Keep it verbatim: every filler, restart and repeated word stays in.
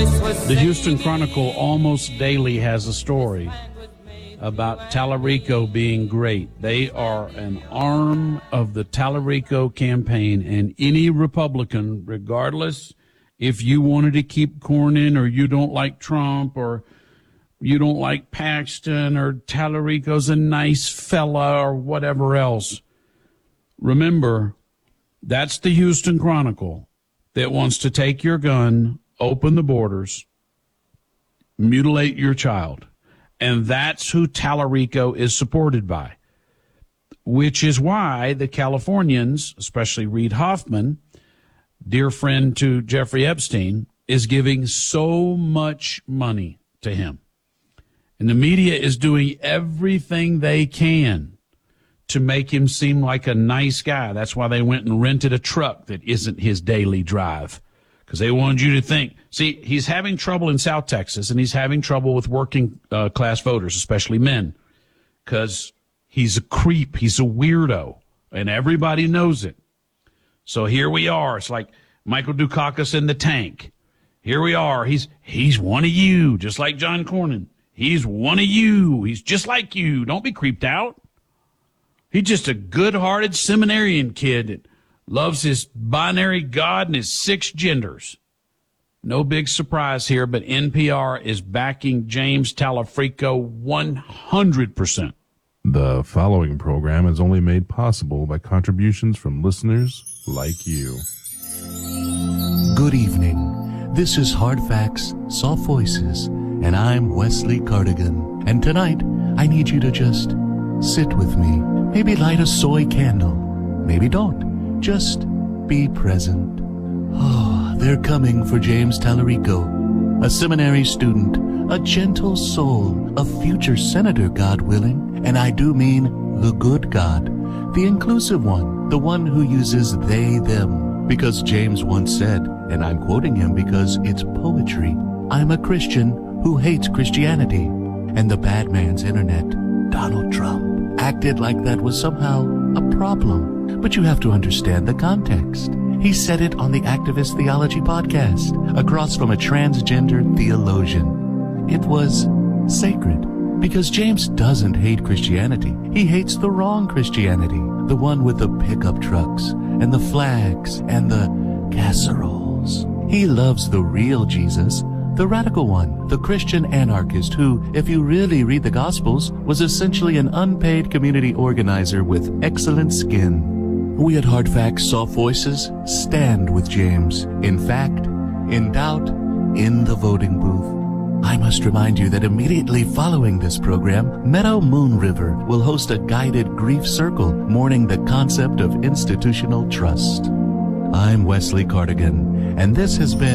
The Houston Chronicle almost daily has a story about Tallarico being great. They are an arm of the Tallarico campaign, and any Republican, regardless if you wanted to keep Cornyn or you don't like Trump or you don't like Paxton or Tallarico's a nice fella or whatever else, remember, that's the Houston Chronicle that wants to take your gun, open the borders, mutilate your child. And that's who Tallarico is supported by, which is why the Californians, especially Reid Hoffman, dear friend to Jeffrey Epstein, is giving so much money to him. And the media is doing everything they can to make him seem like a nice guy. That's why they went and rented a truck that isn't his daily drive, because they wanted you to think. See, he's having trouble in South Texas, and he's having trouble with working uh, class voters, especially men, because he's a creep. He's a weirdo, and everybody knows it. So here we are. It's like Michael Dukakis in the tank. Here we are. He's he's one of you, just like John Cornyn. He's one of you. He's just like you. Don't be creeped out. He's just a good-hearted seminarian kid that loves his binary God and his six genders. No big surprise here, but N P R is backing James Tallarico one hundred percent. The following program is only made possible by contributions from listeners like you. Good evening. This is Hard Facts, Soft Voices, and I'm Wesley Cardigan. And tonight, I need you to just sit with me. Maybe light a soy candle. Maybe don't. Just be present. Oh, they're coming for James Tallarico, a seminary student, a gentle soul, a future senator, God willing. And I do mean the good God, the inclusive one, the one who uses they, them. Because James once said, and I'm quoting him because it's poetry, I'm a Christian who hates Christianity. And the bad man's internet, Donald Trump, acted like that was somehow a problem. But you have to understand the context. He said it on the Activist Theology podcast, across from a transgender theologian. It was sacred, because James doesn't hate Christianity. He hates the wrong Christianity, the one with the pickup trucks and the flags and the casseroles. He loves the real Jesus, the radical one, the Christian anarchist who, if you really read the Gospels, was essentially an unpaid community organizer with excellent skin. We at Hard Facts, Soft Voices stand with James. In fact, in doubt, in the voting booth. I must remind you that immediately following this program, Meadow Moon River will host a guided grief circle mourning the concept of institutional trust. I'm Wesley Cardigan, and this has been